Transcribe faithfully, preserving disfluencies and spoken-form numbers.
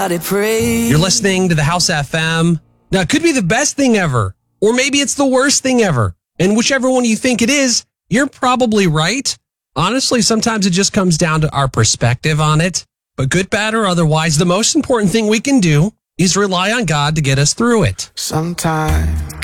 Everybody praise. You're listening to the House F M. Now, it could be the best thing ever, or maybe it's the worst thing ever. And whichever one you think it is, you're probably right. Honestly, sometimes it just comes down to our perspective on it. But good, bad, or otherwise, the most important thing we can do is rely on God to get us through it. Sometimes